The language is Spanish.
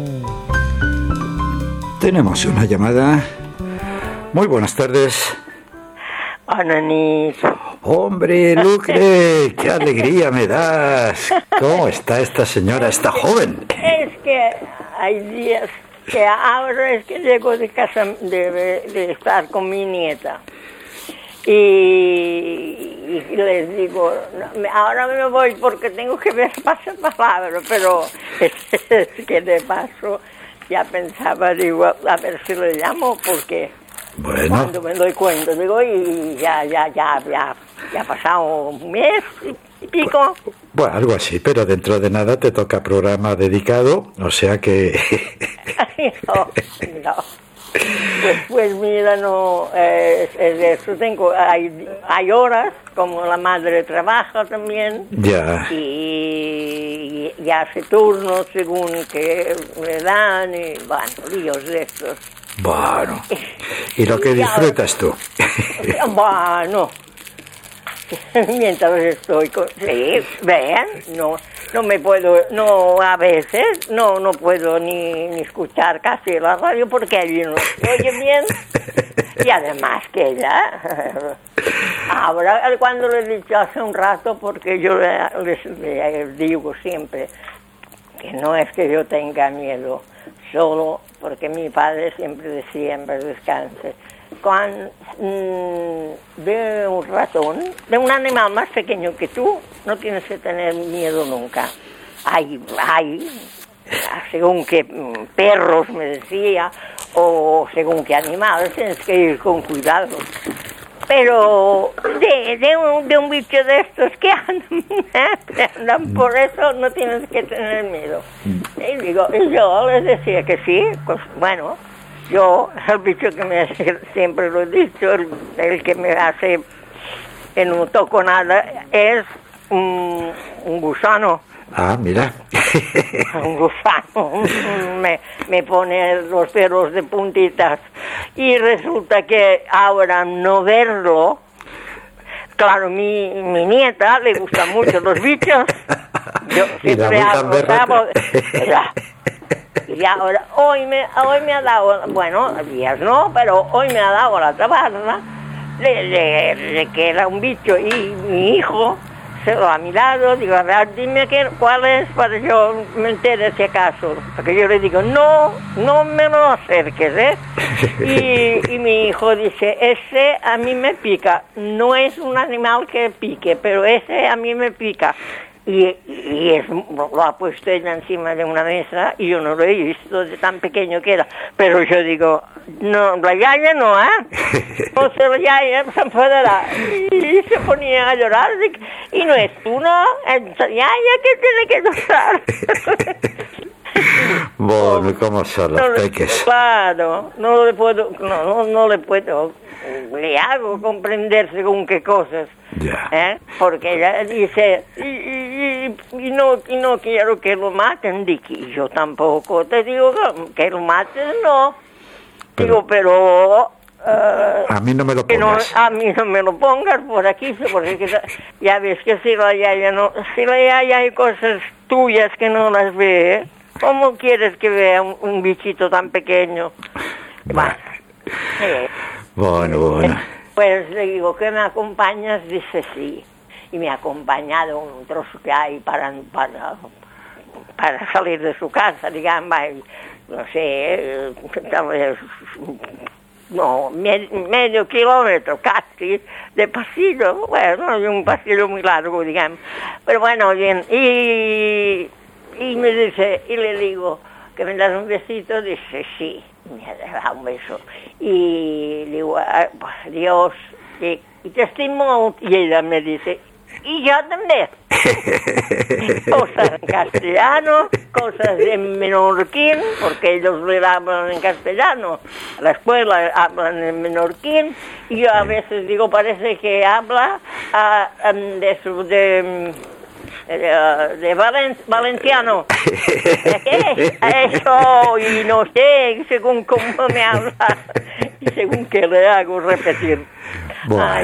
Tenemos una llamada. Muy buenas tardes. Ananís. Hombre, Lucre, qué alegría me das. ¿Cómo está esta señora, esta joven? Es que hay días que ahora es que llego de casa de estar con mi nieta. Y les digo, ahora me voy porque tengo que ver pasapalabra, pero es que de paso ya pensaba, digo, a ver si le llamo, porque cuando me doy cuenta, digo, y ya ha pasado un mes y pico. Bueno, algo así, pero dentro de nada te toca programa dedicado, o sea que... No. Pues mira, no, es eso, hay horas, como la madre trabaja también, ya. Y hace turnos según que le dan, y bueno, líos de estos. Bueno, ¿y lo que disfrutas tú? Bueno, mientras estoy con... Sí, vean, no me puedo, a veces no puedo ni escuchar casi la radio porque allí no se oye bien. Y además que ella, ahora cuando le he dicho hace un rato, porque yo les digo siempre que no es que yo tenga miedo, solo porque mi padre siempre decía, en paz descanse, cuando de un ratón, de un animal más pequeño que tú, no tienes que tener miedo nunca. Hay según qué perros, me decía, o según qué animales, tienes que ir con cuidado. Pero de un bicho de estos que andan por eso, no tienes que tener miedo. Y yo les decía que sí, pues bueno. Yo, el bicho que me hace, siempre lo he dicho, el que me hace que no toco nada, es un gusano. Ah, mira. Un gusano. Me pone los pelos de puntitas. Y resulta que ahora no verlo, claro, mi nieta le gustan mucho los bichos. Yo siempre hago... Y ahora, hoy me ha dado, bueno, días no, pero hoy me ha dado la tabarra de que era un bicho, y mi hijo se lo ha mirado, digo, a ver, dime cuál es para yo me entere si acaso, porque yo le digo, no me lo acerques, y mi hijo dice, ese a mí me pica, no es un animal que pique, pero ese a mí me pica. Y lo ha puesto ella encima de una mesa y yo no lo he visto de tan pequeño que era, pero yo digo, no, la yaya no, no se la yaya se enfadará, y se ponía a llorar y no es una, es la yaya que tiene que llorar. Bueno, ¿cómo son los peques? Claro, no le puedo, le hago comprender según qué cosas. Ya. Porque ella dice y no quiero que lo maten, y yo tampoco te digo que lo maten, no, pero a mí no me lo pongas. A mí no me lo pongas por aquí, porque ya ves que si la yaya hay cosas tuyas que no las ve, ¿cómo quieres que vea un bichito tan pequeño? Bueno. Pues le digo, ¿que me acompañas? Dice sí. Y me ha acompañado un trozo que hay para salir de su casa, digamos, no sé, tal vez, medio kilómetro casi de pasillo. Bueno, no es un pasillo muy largo, digamos. Pero bueno, bien. Y me dice, y le digo, ¿que me das un besito? Dice sí. Me da un beso y le digo, Dios, y te estimo, y ella me dice, y yo también. Cosas en castellano, cosas en menorquín, porque ellos le hablan en castellano, a la escuela hablan en menorquín, y yo a veces digo, parece que habla de valenciano. ¿Qué? Eso, y no sé, según cómo me habla, y según que le hago repetir. Bueno.